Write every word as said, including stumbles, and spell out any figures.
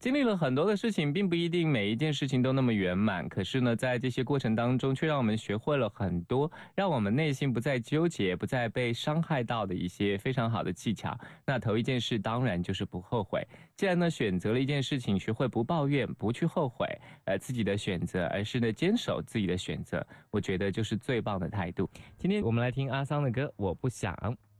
经历了很多的事情，并不一定每一件事情都那么圆满，可是呢，在这些过程当中，却让我们学会了很多，让我们内心不再纠结，不再被伤害到的一些非常好的技巧。那头一件事当然就是不后悔。既然呢选择了一件事情，学会不抱怨，不去后悔，呃自己的选择，而是呢坚守自己的选择，我觉得就是最棒的态度。今天我们来听阿桑的歌《我不想》。